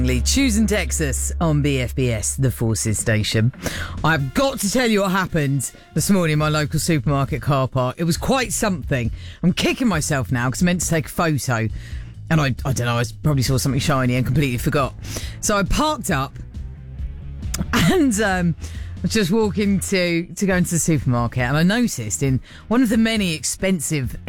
Choosing Texas on BFBS, the Forces station. I've got to tell you what happened this morning in my local supermarket car park. It was quite something. I'm kicking myself now because I meant to take a photo. And I don't know, I probably saw something shiny and completely forgot. So I parked up and I was just walking to go into the supermarket, and I noticed in one of the many expensive